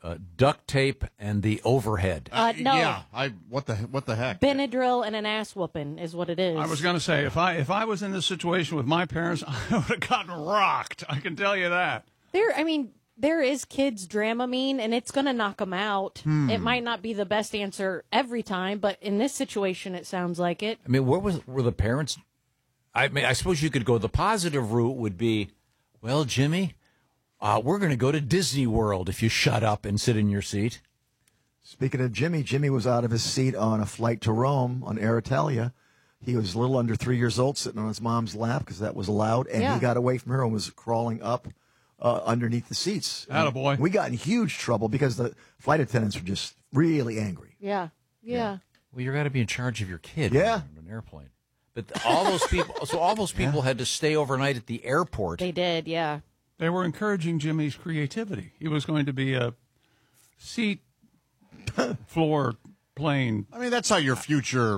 duct tape and the overhead. No. Yeah. What the heck? Benadryl and an ass whooping is what it is. I was going to say, if I was in this situation with my parents, I would have gotten rocked. I can tell you that. There is kids Dramamine, and it's going to knock them out. It might not be the best answer every time, but in this situation, it sounds like it. I mean, were the parents? I suppose you could go. The positive route would be, well, Jimmy, we're going to go to Disney World if you shut up and sit in your seat. Speaking of Jimmy was out of his seat on a flight to Rome on Air Italia. He was a little under 3 years old, sitting on his mom's lap because that was allowed, and he got away from her and was crawling up underneath the seats. Attaboy. We got in huge trouble because the flight attendants were just really angry. Yeah. Well, you got to be in charge of your kid. Yeah. On an airplane. But all those people had to stay overnight at the airport. They did, yeah. They were encouraging Jimmy's creativity. He was going to be a seat, floor, plane. I mean, that's how your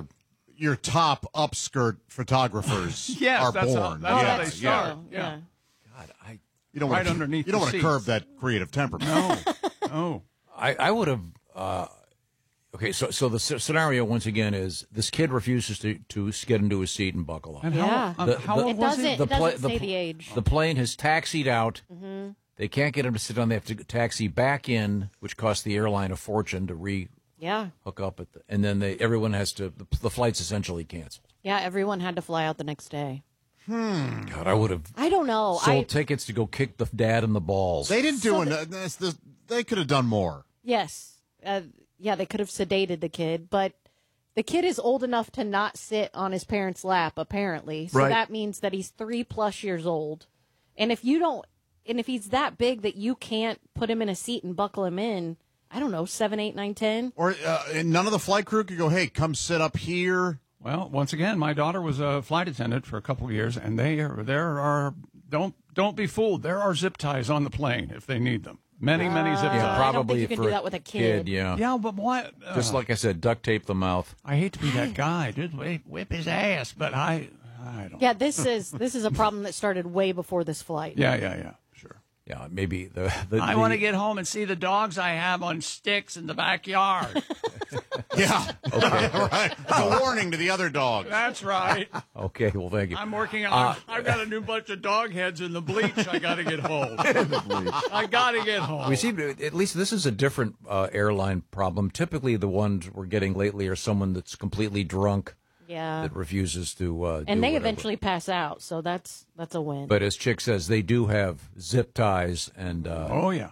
top upskirt photographers are born. That's how they start. Yeah. God, you don't right want underneath you don't the want to seats. curb that creative temperament. No. I would have. Okay, so the scenario once again is this kid refuses to get into his seat and buckle up. And Yeah. how old was he? It doesn't say the age. The plane has taxied out. They can't get him to sit down. They have to taxi back in, which costs the airline a fortune to hook up at and then everyone has to. The flight's essentially canceled. Yeah, everyone had to fly out the next day. God, I would have. I don't know. Sold tickets to go kick the dad in the balls. They didn't do enough. They could have done more. Yes. They could have sedated the kid, but the kid is old enough to not sit on his parents' lap, apparently. So that means that he's 3+ years old. And if he's that big that you can't put him in a seat and buckle him in, I don't know, 7, 8, 9, 10. Or and none of the flight crew could go, hey, come sit up here. Well, once again, my daughter was a flight attendant for a couple of years, and don't be fooled. There are zip ties on the plane if they need them. Many zip ties. Yeah, probably I don't think you can for do that with a kid. Yeah. Yeah, but why? Just like I said, duct tape the mouth. I hate to be that guy. Just whip his ass, but I don't. Yeah, this is a problem that started way before this flight. Yeah. Sure. Yeah, maybe I want to get home and see the dogs I have on sticks in the backyard. Yeah. Right. A warning to the other dogs. That's right. Okay, well, thank you. I'm working on. I've got a new bunch of dog heads in the bleach. I got to get home. I got to get home. We see, at least this is a different airline problem. Typically, the ones we're getting lately are someone that's completely drunk. Yeah. That refuses to and they eventually pass out, so that's a win. But as Chick says, they do have zip ties and and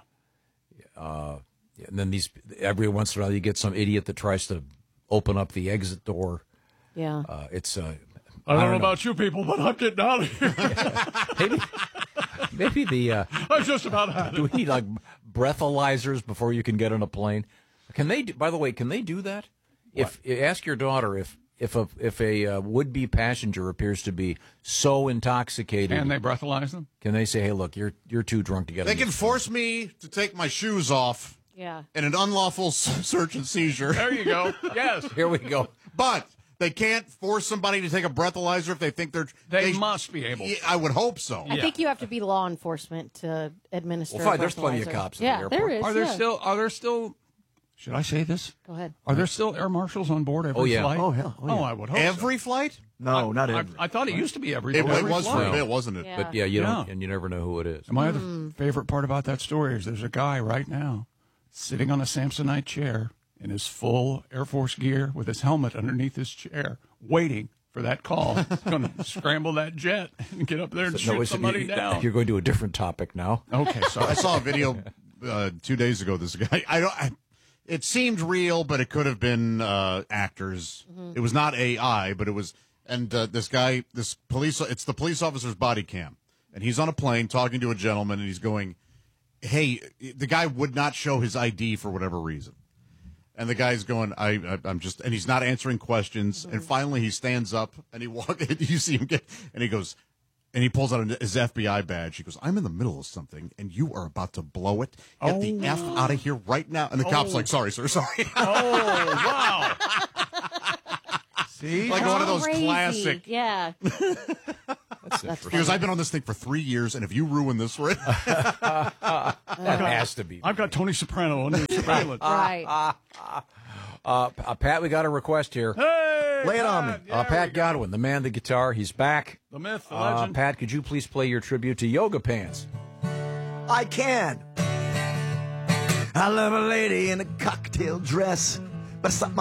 then every once in a while you get some idiot that tries to open up the exit door. Yeah. It's I don't know about you people, but I'm getting out of here. maybe the I'm just about out. Do we need like breathalyzers before you can get on a plane? Can they? By the way, can they do that? What? Ask your daughter if a would-be passenger appears to be so intoxicated, can they breathalyze them? Can they say, "Hey, look, you're too drunk to get"? They can force me to take my shoes off. Yeah. In an unlawful search and seizure. There you go. Yes. Here we go. But they can't force somebody to take a breathalyzer if they think they must be able to. I would hope so. I think you have to be law enforcement to administer. Well, fine. There's plenty of cops. Yeah, at the airport. there is. Are there still? Should I say this? Go ahead. Are there still air marshals on board every flight? Oh, hell. Oh, I would hope every flight? No, not every. I thought it used to be every. It every was flight. for a bit, wasn't it? Yeah. But you don't, and you never know who it is. And my other favorite part about that story is there's a guy right now sitting on a Samsonite chair in his full Air Force gear with his helmet underneath his chair, waiting for that call. He's going to scramble that jet and get up there and shoot somebody down. You're going to a different topic now. Okay, sorry. I saw a video 2 days ago. This guy, it seemed real, but it could have been actors. It was not AI, but it was. And it's the police officer's body cam, and he's on a plane talking to a gentleman, and he's going, "Hey," the guy would not show his ID for whatever reason, and the guy's going, "I'm just," and he's not answering questions, and finally he stands up and he you see him and he goes. And he pulls out his FBI badge. He goes, "I'm in the middle of something, and you are about to blow it. Get the F out of here right now." And the cop's like, "Sorry, sir, sorry." Oh, wow. See? Like one of those Crazy. classic. Yeah. That's Because I've been on this thing for 3 years, and if you ruin this for it, That has to be. I've got Tony Soprano under surveillance. right. Pat, we got a request here. Hey, Lay it on me. yeah, Pat Godwin, the man, the guitar, he's back. the myth, the legend. Pat, could you please play your tribute to Yoga Pants? I can. I love a lady in a cocktail dress, but something